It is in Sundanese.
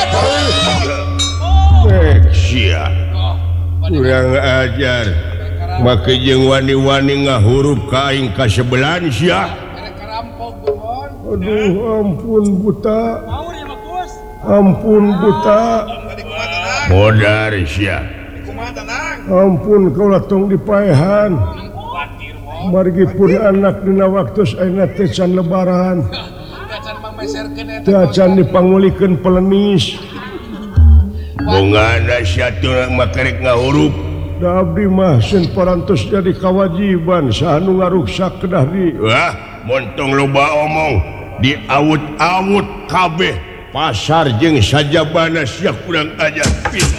kurang ajar make jeung wani-wani ngahuruf kaing kasebelan sia. Aduh ampun buta. Ampun buta. Modar sia. Ampun kaulah tong dipaehan. Margi pun anak dina waktu ayeuna teh can lebaran. Teu can dipangulikeun pelenis. Bongana syatur makarek ngahuruf. Da abdi mah sen parantos jadi kawajiban sanu ngaruksak kedah di. Wah, montong loba omong diawut-awut kabeh pasar jeung sajabana sia kurang ajar pisan.